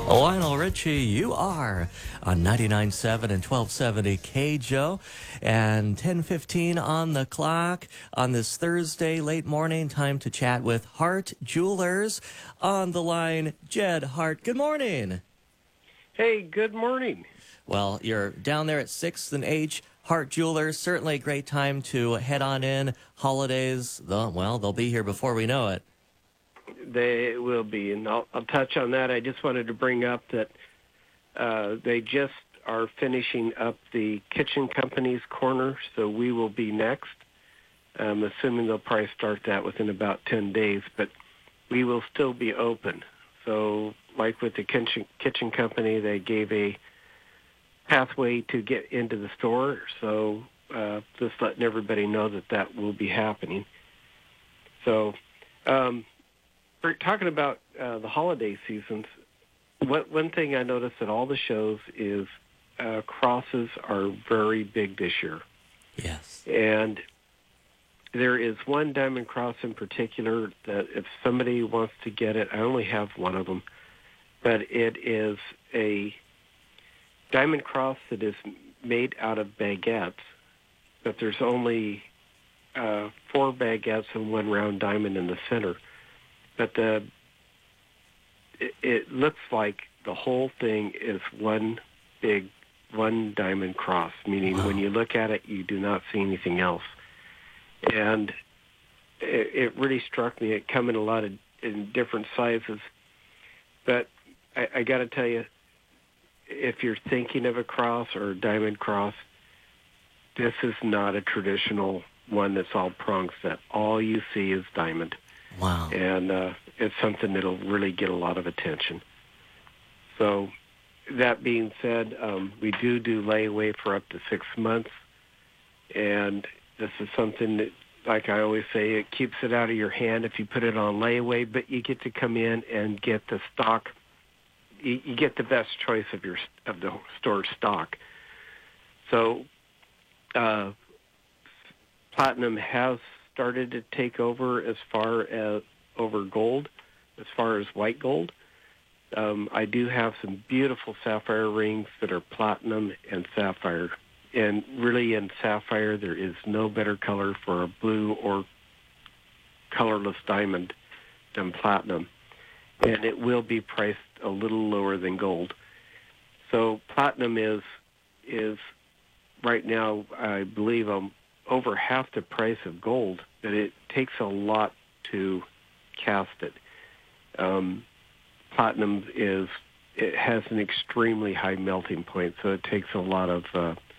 Lionel Richie, you are on 99.7 and 1270 KJO, and 10:15 on the clock on this Thursday late morning. Time to chat with Hart Jewelers. On the line, Jed Hart. Good morning. Hey, good morning. Well, you're down there at 6th and H. Hart Jewelers, certainly a great time to head on in. Holidays, they'll be here before we know it. They will be, and I'll touch on that. I just wanted to bring up that they just are finishing up the kitchen company's corner, so we will be next. I'm assuming they'll probably start that within about 10 days, but we will still be open. So like with the kitchen company, they gave a pathway to get into the store, so just letting everybody know that will be happening. So we're talking about the holiday seasons. One thing I noticed at all the shows is crosses are very big this year. Yes. And there is one diamond cross in particular that if somebody wants to get it, I only have one of them, but it is a diamond cross that is made out of baguettes, but there's only 4 baguettes and 1 round diamond in the center. But it looks like the whole thing is one diamond cross, meaning when you look at it, you do not see anything else. And it really struck me. It come in in different sizes. But I got to tell you, if you're thinking of a cross or a diamond cross, this is not a traditional one that's all prong set. All you see is diamond. Wow. And it's something that'll really get a lot of attention. So that being said, we do layaway for up to 6 months. And this is something that, like I always say, it keeps it out of your hand if you put it on layaway, but you get to come in and get the stock. You get the best choice of the store stock. So Platinum has started to take over over gold, as far as white gold. I do have some beautiful sapphire rings that are platinum and sapphire. And really in sapphire, there is no better color for a blue or colorless diamond than platinum. And it will be priced a little lower than gold. So platinum is right now, I believe, over half the price of gold, but it takes a lot to cast it. Platinum it has an extremely high melting point, so it takes a lot of